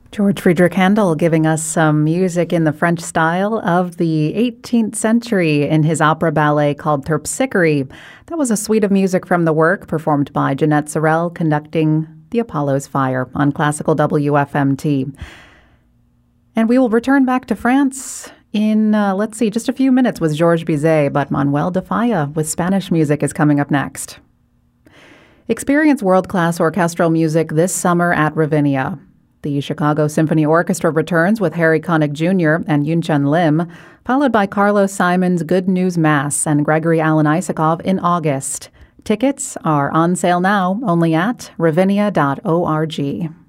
George Friedrich Handel giving us some music in the French style of the 18th century in his opera ballet called Terpsichore. That was a suite of music from the work performed by Jeanette Sorel conducting the Apollo's Fire on Classical WFMT. And we will return back to France in, just a few minutes with Georges Bizet, but Manuel de Falla with Spanish music is coming up next. Experience world-class orchestral music this summer at Ravinia. The Chicago Symphony Orchestra returns with Harry Connick Jr. and Yunchun Lim, followed by Carlos Simon's Good News Mass and Gregory Alan Isakov in August. Tickets are on sale now only at ravinia.org.